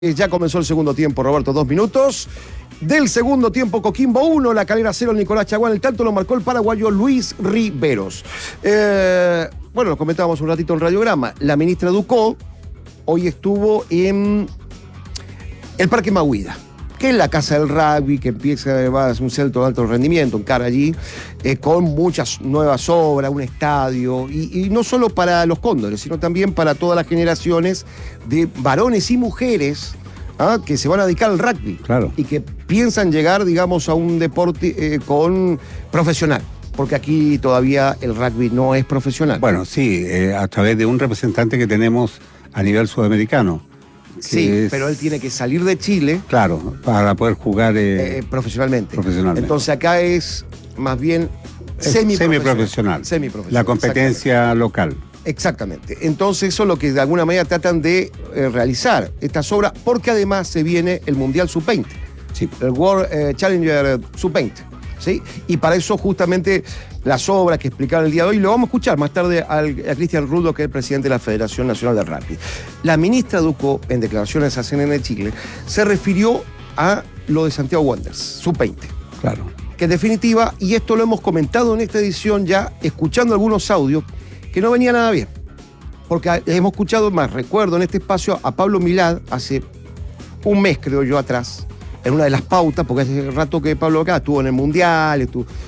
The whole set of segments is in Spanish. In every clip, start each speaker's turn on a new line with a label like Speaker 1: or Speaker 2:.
Speaker 1: Ya comenzó el segundo tiempo, Roberto, 2 minutos. Del segundo tiempo, Coquimbo 1, La Calera 0, Nicolás Chaguán. El tanto lo marcó el paraguayo Luis Riveros. Bueno, lo comentábamos un ratito en Radiograma. La ministra Ducó hoy estuvo en el Parque Mahuida, que es la casa del rugby, que va a ser un centro de alto rendimiento, en cara allí, con muchas nuevas obras, un estadio, y no solo para los cóndores, sino también para todas las generaciones de varones y mujeres que se van a dedicar al rugby.
Speaker 2: Claro.
Speaker 1: Y que piensan llegar, digamos, a un deporte profesional. Porque aquí todavía el rugby no es profesional.
Speaker 2: Bueno, sí, a través de un representante que tenemos a nivel sudamericano.
Speaker 1: Sí, pero él tiene que salir de Chile.
Speaker 2: Claro, para poder jugar
Speaker 1: profesionalmente.
Speaker 2: Profesionalmente.
Speaker 1: Entonces acá es más bien semiprofesional.
Speaker 2: La competencia local.
Speaker 1: Exactamente. Entonces eso es lo que de alguna manera tratan de realizar estas obras, porque además se viene el Mundial Sub-20,
Speaker 2: Sí.
Speaker 1: el World Challenger Sub-20, ¿sí? Y para eso justamente las obras que explicaron el día de hoy, lo vamos a escuchar más tarde a Cristian Rudo, que es el presidente de la Federación Nacional de Rugby. La ministra Ducó, en declaraciones a CNN de Chile, se refirió a lo de Santiago Wanderers, Sub-20.
Speaker 2: Claro.
Speaker 1: Que en definitiva, y esto lo hemos comentado en esta edición ya, escuchando algunos audios, que no venía nada bien. Porque hemos escuchado, más recuerdo en este espacio, a Pablo Milad hace un mes, creo yo, atrás, en una de las pautas, porque hace rato que Pablo acá estuvo en el Mundial,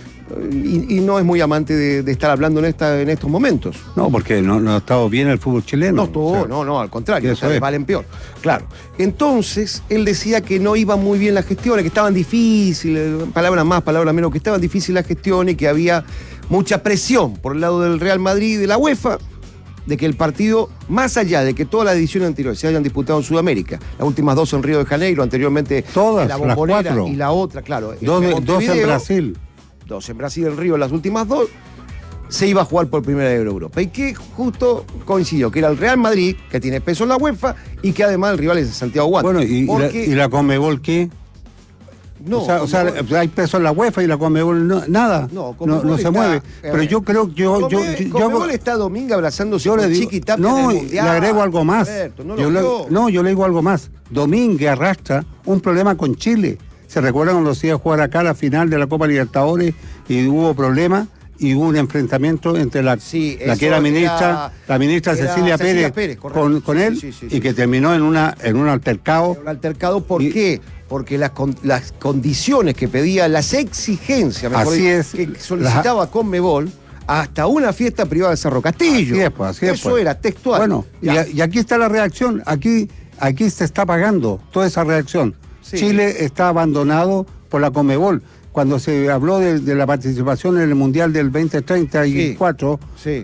Speaker 1: y no es muy amante de estar hablando en estos momentos.
Speaker 2: No, porque no ha estado bien el fútbol chileno.
Speaker 1: No, al contrario,
Speaker 2: eso es.
Speaker 1: valen peor. Claro. Entonces, él decía que no iban muy bien las gestiones, que estaban difíciles, palabras más, palabras menos, que estaban difíciles las gestiones y que había mucha presión por el lado del Real Madrid y de la UEFA, de que el partido, más allá de que todas las ediciones anteriores se hayan disputado en Sudamérica, las últimas 2 en Río de Janeiro, anteriormente
Speaker 2: todas,
Speaker 1: la Bombonera
Speaker 2: las 4.
Speaker 1: y la otra, claro.
Speaker 2: 2 en Brasil.
Speaker 1: 2 en Brasil, en Río, las últimas 2, se iba a jugar por primera vez en Europa. Y que justo coincidió que era el Real Madrid, que tiene peso en la UEFA, y que además el rival es Santiago Wanderers.
Speaker 2: Bueno, ¿y la Conmebol qué?
Speaker 1: No,
Speaker 2: o sea, hay peso en la UEFA y la Conmebol nada. No se mueve. Pero yo creo que
Speaker 1: Conmebol está Domingo abrazándose con Chiquitapia en el Mundial.
Speaker 2: Le agrego algo más.
Speaker 1: Alberto,
Speaker 2: yo le digo algo más. Domínguez arrastra un problema con Chile. ¿Se recuerdan cuando se iba a jugar acá la final de la Copa Libertadores y hubo problemas? Y hubo un enfrentamiento entre la que era la ministra Cecilia Pérez con él, y que terminó en un altercado.
Speaker 1: Un altercado, ¿por qué? Porque las condiciones que pedía, las exigencias, que solicitaba Conmebol, hasta una fiesta privada de Cerro Castillo.
Speaker 2: Así es.
Speaker 1: Eso era textual.
Speaker 2: Bueno, y aquí está la reacción. Aquí se está pagando toda esa reacción. Sí. Chile está abandonado por la Conmebol. Cuando se habló de la participación en el Mundial del 2034,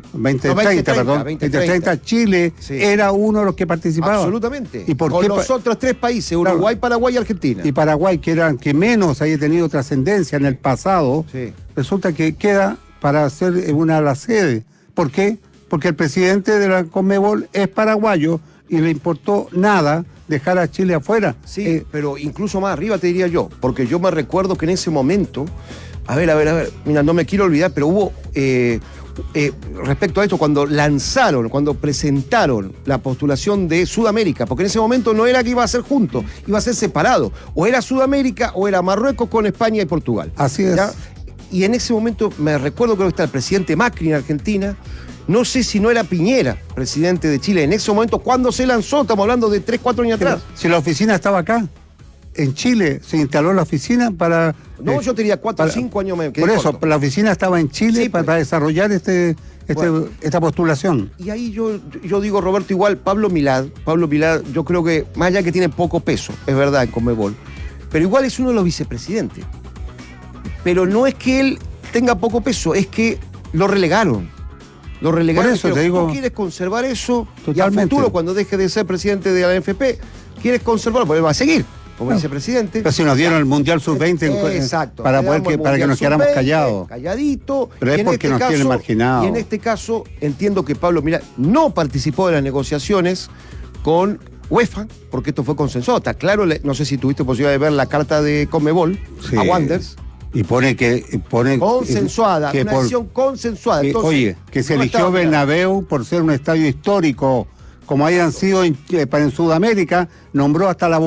Speaker 2: 2030, Chile era uno de los que participaba.
Speaker 1: Absolutamente.
Speaker 2: ¿Y por
Speaker 1: con
Speaker 2: qué
Speaker 1: los otros 3 países, Uruguay, Paraguay y Argentina.
Speaker 2: Y Paraguay, que menos haya tenido trascendencia en el pasado, resulta que queda para ser una de las sedes. ¿Por qué? Porque el presidente de la Conmebol es paraguayo y le importó nada dejar a Chile afuera.
Speaker 1: Sí, pero incluso más arriba te diría yo, porque yo me recuerdo que en ese momento, a ver, mira, no me quiero olvidar, pero hubo, respecto a esto, cuando presentaron la postulación de Sudamérica, porque en ese momento no era que iba a ser junto, iba a ser separado, o era Sudamérica o era Marruecos con España y Portugal.
Speaker 2: Así es.
Speaker 1: ¿Ya? Y en ese momento me recuerdo que está el presidente Macri en Argentina. No sé si no era Piñera, presidente de Chile, en ese momento, cuando se lanzó, estamos hablando de 3, 4 años atrás.
Speaker 2: Si la oficina estaba acá, en Chile se instaló la oficina para...
Speaker 1: No, yo tenía 4 o 5 años.
Speaker 2: Por eso, la oficina estaba en Chile para desarrollar esta postulación.
Speaker 1: Y ahí yo digo, Roberto, igual, Pablo Milad, yo creo que, más allá que tiene poco peso, es verdad, en Conmebol, pero igual es uno de los vicepresidentes. Pero no es que él tenga poco peso, es que lo relegaron. Por eso te digo, tú quieres conservar eso. Totalmente. Y al futuro, cuando deje de ser presidente de la NFP, quieres conservarlo, porque él va a seguir como vicepresidente.
Speaker 2: Pero si nos dieron el Mundial Sub-20 para que nos quedáramos callados.
Speaker 1: Calladito.
Speaker 2: Pero es porque nos tienen marginados.
Speaker 1: Y en este caso, entiendo que Pablo Milad no participó de las negociaciones con UEFA, porque esto fue consensuado. Está claro, no sé si tuviste posibilidad de ver la carta de Conmebol a Wanderers.
Speaker 2: Y pone
Speaker 1: consensuada, una decisión consensuada. Entonces,
Speaker 2: oye, que se eligió Bernabéu por ser un estadio histórico como hayan sido en Sudamérica, nombró hasta la